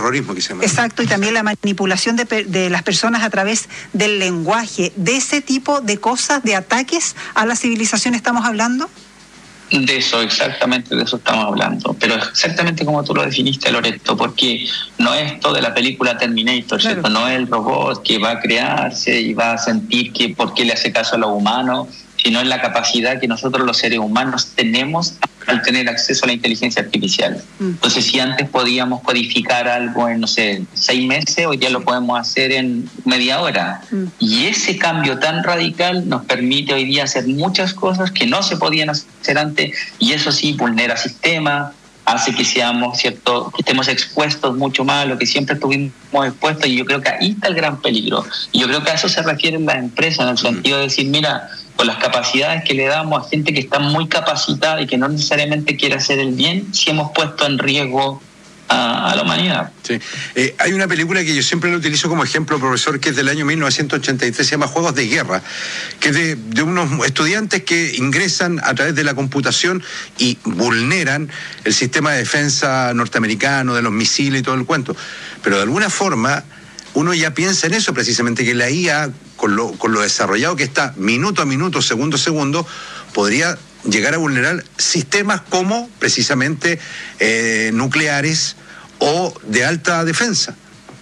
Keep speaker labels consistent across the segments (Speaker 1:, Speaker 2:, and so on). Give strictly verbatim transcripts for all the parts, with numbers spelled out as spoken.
Speaker 1: ciberterrorismo que se llama.
Speaker 2: Exacto, y también la manipulación de, de las personas a través del lenguaje. ¿De ese tipo de cosas, de ataques a la civilización estamos hablando?
Speaker 3: De eso, exactamente de eso estamos hablando. Pero exactamente como tú lo definiste, Loreto, porque no es esto de la película Terminator, claro. ¿Cierto? No es el robot que va a crearse y va a sentir que por qué le hace caso a los humanos, sino en la capacidad que nosotros los seres humanos tenemos al tener acceso a la inteligencia artificial. Mm. Entonces, si antes podíamos codificar algo en, no sé, seis meses, hoy día lo podemos hacer en media hora. Mm. Y ese cambio tan radical nos permite hoy día hacer muchas cosas que no se podían hacer antes, y eso sí vulnera sistemas, hace que seamos, ¿cierto?, que estemos expuestos mucho más a lo que siempre estuvimos expuestos, y yo creo que ahí está el gran peligro. Y yo creo que a eso se refieren las empresas, en el sentido de decir, mira, con las capacidades que le damos a gente que está muy capacitada y que no necesariamente quiere hacer el bien, sí hemos puesto en riesgo a, a la humanidad.
Speaker 1: Sí. Eh, hay una película que yo siempre lo utilizo como ejemplo, profesor, que es del año mil novecientos ochenta y tres, se llama Juegos de Guerra, que es de, de unos estudiantes que ingresan a través de la computación y vulneran el sistema de defensa norteamericano, de los misiles y todo el cuento. Pero de alguna forma uno ya piensa en eso precisamente, que la I A, con lo, con lo desarrollado que está minuto a minuto, segundo a segundo, podría llegar a vulnerar sistemas como precisamente eh, nucleares o de alta defensa.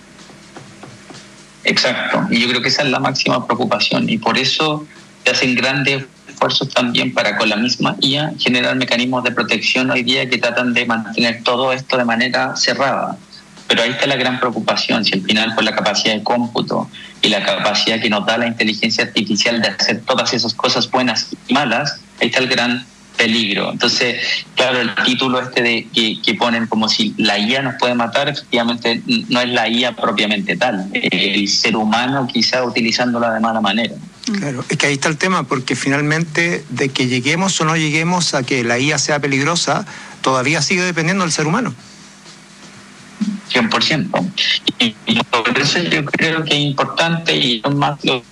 Speaker 3: Exacto, y yo creo que esa es la máxima preocupación, y por eso se hacen grandes esfuerzos también para, con la misma I A, generar mecanismos de protección hoy día que tratan de mantener todo esto de manera cerrada. Pero ahí está la gran preocupación, si al final por la capacidad de cómputo y la capacidad que nos da la inteligencia artificial de hacer todas esas cosas buenas y malas, ahí está el gran peligro. Entonces, claro, el título este de que, que ponen como si la I A nos puede matar, efectivamente no es la I A propiamente tal, el ser humano quizá utilizándola de mala manera.
Speaker 4: Claro, es que ahí está el tema, porque finalmente de que lleguemos o no lleguemos a que la I A sea peligrosa, todavía sigue dependiendo del ser humano.
Speaker 3: cien por ciento. Y, y por eso yo creo que es importante, y más lo...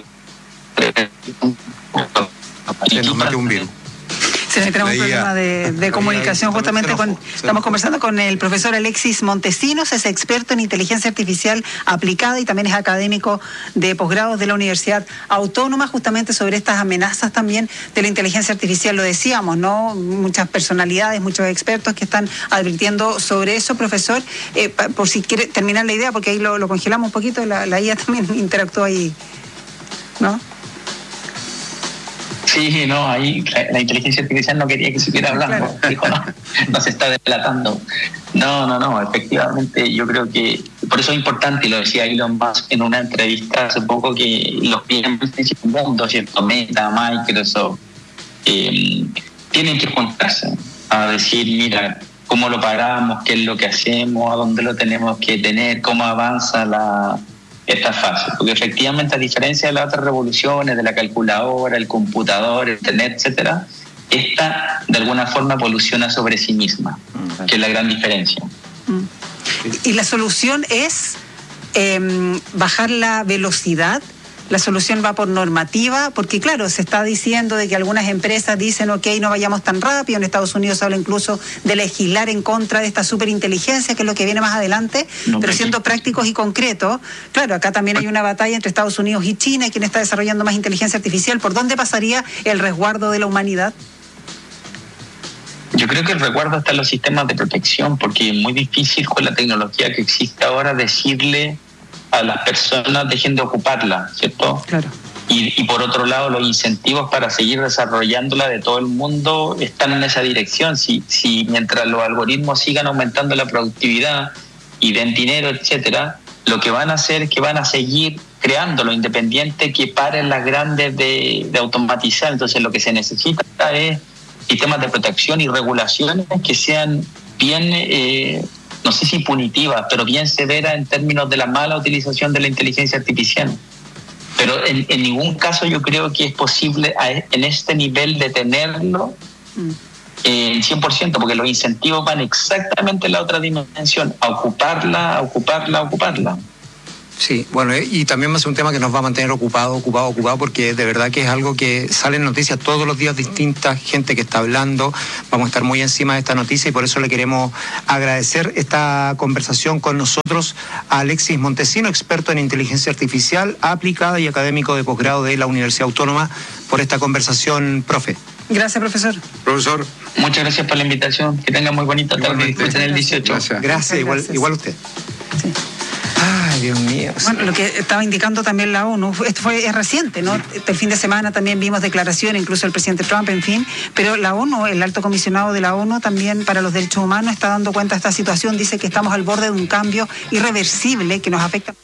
Speaker 1: Se nos mete un virus.
Speaker 2: Se me trae un problema de, de comunicación justamente con... Estamos conversando con el profesor Alexis Montesinos, es experto en inteligencia artificial aplicada y también es académico de posgrados de la Universidad Autónoma, justamente sobre estas amenazas también de la inteligencia artificial. Lo decíamos, ¿no? Muchas personalidades, muchos expertos que están advirtiendo sobre eso. Profesor, eh, por si quiere terminar la idea, porque ahí lo, lo congelamos un poquito, la, la I A también interactuó ahí, ¿no?
Speaker 3: Sí, no, ahí la, la inteligencia artificial no quería que siguiera hablando, claro. Dijo, no, no se está delatando. No, no, no, efectivamente yo creo que, por eso es importante, y lo decía Elon Musk en una entrevista hace poco, que los bienes del mundo, ¿cierto? Meta, Microsoft, eh, tienen que juntarse a decir, mira, cómo lo pagamos, qué es lo que hacemos, a dónde lo tenemos que tener, cómo avanza la... esta fase, porque efectivamente, a diferencia de las otras revoluciones, de la calculadora, el computador, el internet, etcétera, esta de alguna forma evoluciona sobre sí misma, mm. que es la gran diferencia.
Speaker 2: Mm. Y la solución es eh, bajar la velocidad. La solución va por normativa, porque claro, se está diciendo de que algunas empresas dicen, ok, no vayamos tan rápido. En Estados Unidos se habla incluso de legislar en contra de esta superinteligencia, que es lo que viene más adelante, no, pero siendo prácticos y concretos. Claro, acá también hay una batalla entre Estados Unidos y China, y quién está desarrollando más inteligencia artificial. ¿Por dónde pasaría el resguardo de la humanidad?
Speaker 3: Yo creo que el resguardo está en los sistemas de protección, porque es muy difícil con la tecnología que existe ahora decirle a las personas dejen de ocuparla, ¿cierto?
Speaker 2: Claro.
Speaker 3: Y, y por otro lado, los incentivos para seguir desarrollándola de todo el mundo están en esa dirección. Si, si mientras los algoritmos sigan aumentando la productividad y den dinero, etcétera, lo que van a hacer es que van a seguir creando lo independiente que paren las grandes de, de automatizar. Entonces, lo que se necesita es sistemas de protección y regulaciones que sean bien... Eh, no sé si punitiva, pero bien severa en términos de la mala utilización de la inteligencia artificial. Pero en, en ningún caso yo creo que es posible a, en este nivel detenerlo eh, cien por ciento, porque los incentivos van exactamente en la otra dimensión, a ocuparla, a ocuparla, a ocuparla.
Speaker 4: Sí, bueno, y también va a ser un tema que nos va a mantener ocupado, ocupado, ocupado, porque de verdad que es algo que sale en noticias todos los días distintas, gente que está hablando, vamos a estar muy encima de esta noticia y por eso le queremos agradecer esta conversación con nosotros a Alexis Montesinos, experto en inteligencia artificial aplicada y académico de posgrado de la Universidad Autónoma, por esta conversación, profe.
Speaker 2: Gracias, profesor.
Speaker 1: Profesor.
Speaker 3: Muchas gracias por la invitación. Que tengan muy bonita tarde. Disfruten el dieciocho.
Speaker 1: Gracias,
Speaker 4: gracias igual,
Speaker 2: gracias.
Speaker 4: igual usted.
Speaker 2: Sí.
Speaker 4: Ay, Dios mío.
Speaker 2: Bueno, lo que estaba indicando también la ONU, esto fue es reciente, ¿no? El fin de semana también vimos declaraciones, incluso el presidente Trump, en fin, pero la ONU, el alto comisionado de la ONU también para los derechos humanos está dando cuenta de esta situación, dice que estamos al borde de un cambio irreversible que nos afecta.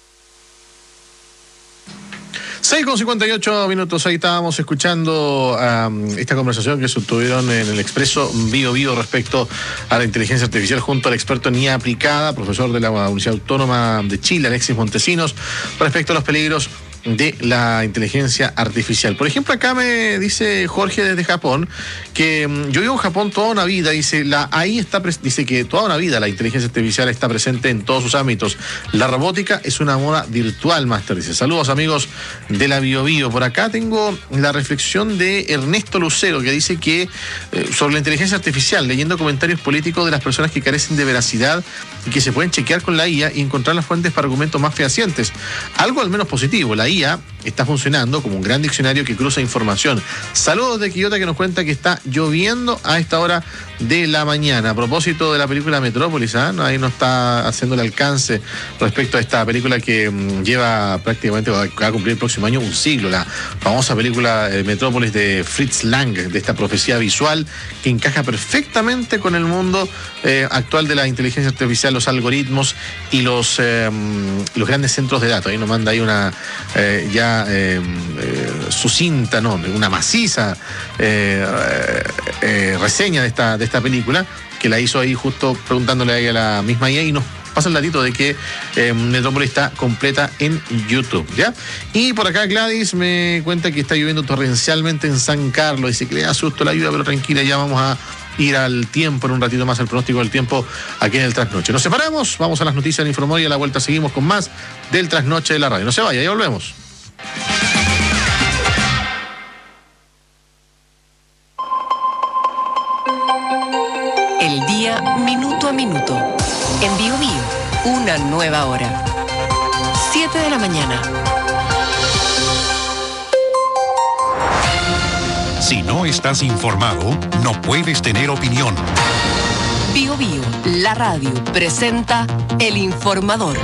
Speaker 5: seis con cincuenta y ocho minutos, ahí estábamos escuchando um, esta conversación que sostuvieron en el Expreso Bio Bio respecto a la inteligencia artificial junto al experto en I A aplicada, profesor de la Universidad Autónoma de Chile, Alexis Montesinos, respecto a los peligros de la inteligencia artificial. Por ejemplo, acá me dice Jorge desde Japón que um, yo vivo en Japón toda una vida, dice, la A I está pres- dice que toda una vida la inteligencia artificial está presente en todos sus ámbitos. La robótica es una moda virtual, Master, dice. Saludos, amigos de la Bio Bio. Por acá tengo la reflexión de Ernesto Lucero, que dice que eh, sobre la inteligencia artificial, leyendo comentarios políticos de las personas que carecen de veracidad y que se pueden chequear con la I A y encontrar las fuentes para argumentos más fehacientes. Algo al menos positivo, la I A está funcionando como un gran diccionario que cruza información. Saludos de Quillota, que nos cuenta que está lloviendo a esta hora de la mañana. A propósito de la película Metrópolis, ¿eh? Ahí nos está haciendo el alcance respecto a esta película que mmm, lleva prácticamente, va a cumplir el próximo año un siglo, la famosa película eh, Metrópolis de Fritz Lang, de esta profecía visual que encaja perfectamente con el mundo eh, actual de la inteligencia artificial, los algoritmos y los, eh, los grandes centros de datos. Ahí nos manda ahí una eh, ya eh, eh, sucinta, no, una maciza eh, eh, reseña de esta, de esta película, que la hizo ahí justo preguntándole ahí a la misma I A y nos pasa el datito de que eh, Metrópolis está completa en YouTube, ¿ya? Y por acá Gladys me cuenta que está lloviendo torrencialmente en San Carlos, dice que le da susto la lluvia, pero tranquila, ya vamos a ir al tiempo en un ratito más, al pronóstico del tiempo aquí en el Trasnoche. Nos separamos, vamos a las noticias del Infomóvil y a la vuelta seguimos con más del Trasnoche de la radio. No se vaya, ya volvemos.
Speaker 6: El día minuto a minuto. En Bio Bio, una nueva hora. siete de la mañana.
Speaker 7: Si no estás informado, no puedes tener opinión.
Speaker 6: Bio Bio, la radio, presenta El Informador.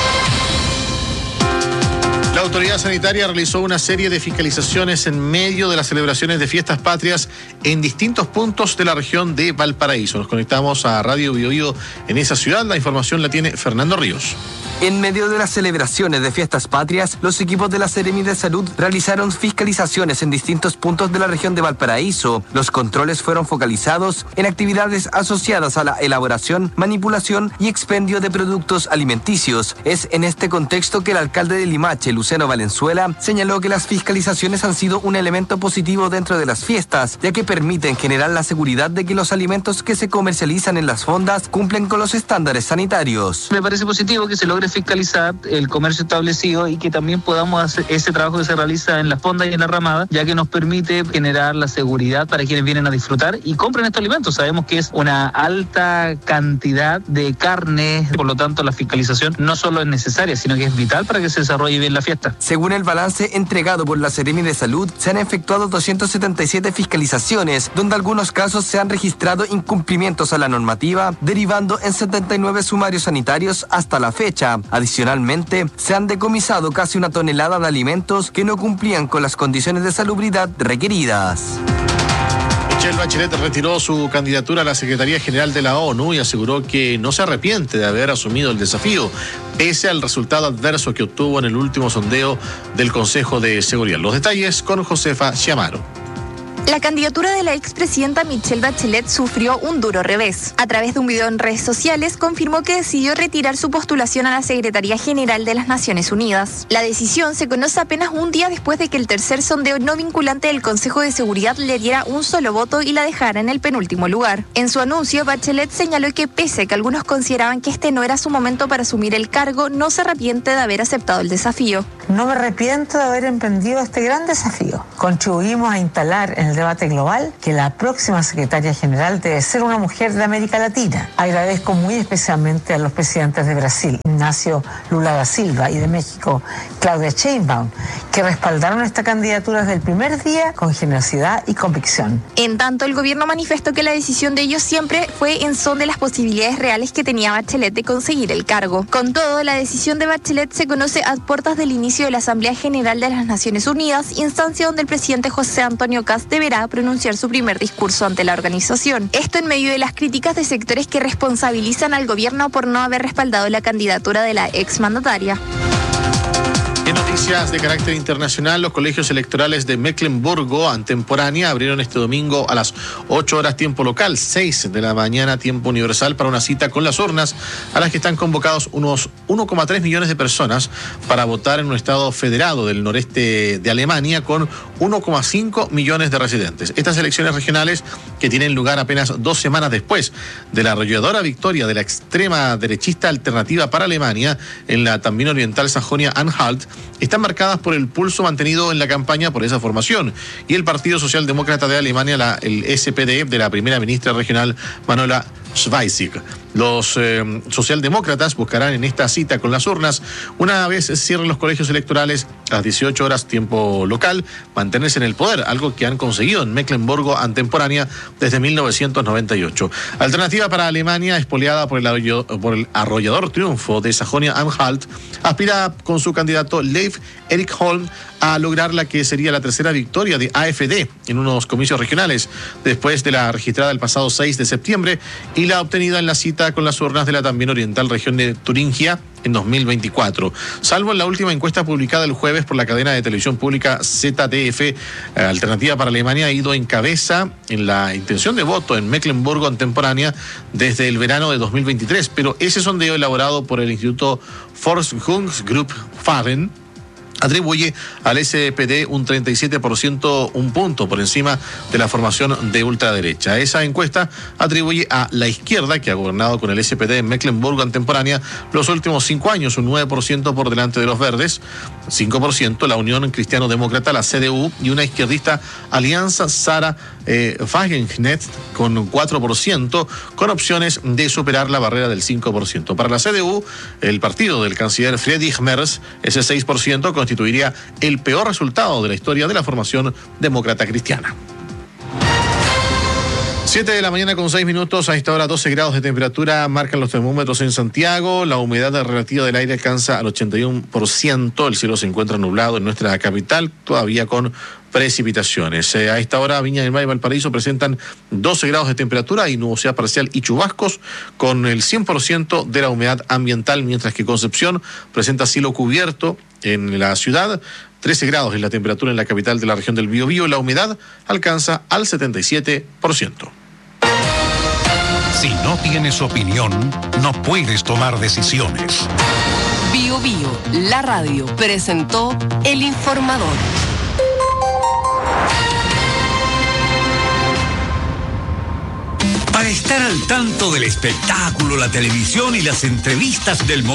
Speaker 5: La autoridad sanitaria realizó una serie de fiscalizaciones en medio de las celebraciones de fiestas patrias en distintos puntos de la región de Valparaíso. Nos conectamos a Radio Bio Bio en esa ciudad. La información la tiene Fernando Ríos.
Speaker 8: En medio de las celebraciones de fiestas patrias, los equipos de la Seremi de Salud realizaron fiscalizaciones en distintos puntos de la región de Valparaíso. Los controles fueron focalizados en actividades asociadas a la elaboración, manipulación y expendio de productos alimenticios. Es en este contexto que el alcalde de Limache, Luciano Valenzuela, señaló que las fiscalizaciones han sido un elemento positivo dentro de las fiestas, ya que permiten generar la seguridad de que los alimentos que se comercializan en las fondas cumplen con los estándares sanitarios.
Speaker 9: Me parece positivo que se logre fiscalizar el comercio establecido y que también podamos hacer ese trabajo que se realiza en la fonda y en la ramada, ya que nos permite generar la seguridad para quienes vienen a disfrutar y compren estos alimentos. Sabemos que es una alta cantidad de carne, por lo tanto la fiscalización no solo es necesaria, sino que es vital para que se desarrolle bien la fiesta.
Speaker 8: Según el balance entregado por la Seremi de Salud, se han efectuado doscientas setenta y siete fiscalizaciones, donde algunos casos se han registrado incumplimientos a la normativa, derivando en setenta y nueve sumarios sanitarios hasta la fecha. Adicionalmente, se han decomisado casi una tonelada de alimentos que no cumplían con las condiciones de salubridad requeridas.
Speaker 5: Michelle Bachelet retiró su candidatura a la Secretaría General de la ONU y aseguró que no se arrepiente de haber asumido el desafío, pese al resultado adverso que obtuvo en el último sondeo del Consejo de Seguridad. Los detalles con Josefa Chiamaro.
Speaker 10: La candidatura de la expresidenta Michelle Bachelet sufrió un duro revés. A través de un video en redes sociales confirmó que decidió retirar su postulación a la Secretaría General de las Naciones Unidas. La decisión se conoce apenas un día después de que el tercer sondeo no vinculante del Consejo de Seguridad le diera un solo voto y la dejara en el penúltimo lugar. En su anuncio, Bachelet señaló que pese a que algunos consideraban que este no era su momento para asumir el cargo, no se arrepiente de haber aceptado el desafío.
Speaker 11: No me arrepiento de haber emprendido este gran desafío. Contribuimos a instalar en el debate global que la próxima secretaria general debe ser una mujer de América Latina. Agradezco muy especialmente a los presidentes de Brasil, Ignacio Lula da Silva, y de México, Claudia Sheinbaum, que respaldaron esta candidatura desde el primer día con generosidad y convicción.
Speaker 10: En tanto, el gobierno manifestó que la decisión de ellos siempre fue en son de las posibilidades reales que tenía Bachelet de conseguir el cargo. Con todo, la decisión de Bachelet se conoce a puertas del inicio de la Asamblea General de las Naciones Unidas, instancia donde el presidente José Antonio Kast deberá pronunciar su primer discurso ante la organización. Esto en medio de las críticas de sectores que responsabilizan al gobierno por no haber respaldado la candidatura de la exmandataria.
Speaker 5: En noticias de carácter internacional, los colegios electorales de Mecklemburgo Antemporánea abrieron este domingo a las ocho horas tiempo local, seis de la mañana tiempo universal, para una cita con las urnas, a las que están convocados unos uno coma tres millones de personas para votar en un estado federado del noreste de Alemania con uno coma cinco millones de residentes. Estas elecciones regionales, que tienen lugar apenas dos semanas después de la arrolladora victoria de la extrema derechista Alternativa para Alemania en la también oriental Sajonia-Anhalt, están marcadas por el pulso mantenido en la campaña por esa formación y el Partido Socialdemócrata de Alemania, la, el S P D, de la primera ministra regional Manuela Schwesig. Los eh, socialdemócratas buscarán en esta cita con las urnas, una vez cierren los colegios electorales a las dieciocho horas tiempo local, mantenerse en el poder, algo que han conseguido en Mecklemburgo Antemporánea desde mil novecientos noventa y ocho. Alternativa para Alemania, espoleada por el, arroyo, por el arrollador triunfo de Sajonia-Anhalt, aspira con su candidato Leif Erik Holm a lograr la que sería la tercera victoria de A F D en unos comicios regionales, después de la registrada el pasado seis de septiembre y la obtenida en la cita con las urnas de la también oriental región de Turingia en dos mil veinticuatro. Salvo en la última encuesta publicada el jueves por la cadena de televisión pública Z D F, Alternativa para Alemania ha ido en cabeza en la intención de voto en Mecklemburgo Antemporánea desde el verano de dos mil veintitrés, pero ese sondeo elaborado por el Instituto Forschungsgruppe Fahren atribuye al S P D un treinta y siete por ciento, un punto por encima de la formación de ultraderecha. Esa encuesta atribuye a la izquierda, que ha gobernado con el S P D en Mecklemburgo Antemporánea los últimos cinco años, un nueve por ciento por delante de los verdes, cinco por ciento la Unión Cristiano-Demócrata, la C D U, y una izquierdista Alianza Sarah eh, Wagenknecht con cuatro por ciento, con opciones de superar la barrera del cinco por ciento. Para la C D U, el partido del canciller Friedrich Merz, ese seis por ciento, constituiría el peor resultado de la historia de la formación demócrata cristiana. siete de la mañana con seis minutos, a esta hora doce grados de temperatura marcan los termómetros en Santiago, la humedad relativa del aire alcanza al ochenta y uno por ciento, el cielo se encuentra nublado en nuestra capital, todavía con precipitaciones. Eh, a esta hora Viña del Mar y Valparaíso presentan doce grados de temperatura y nubosidad parcial y chubascos con el cien por ciento de la humedad ambiental, mientras que Concepción presenta cielo cubierto en la ciudad, trece grados es la temperatura en la capital de la región del Biobío, la humedad alcanza al setenta y siete por ciento.
Speaker 7: Si no tienes opinión, no puedes tomar decisiones.
Speaker 6: Bio Bio, la radio, presentó El Informador.
Speaker 12: Para estar al tanto del espectáculo, la televisión y las entrevistas del momento,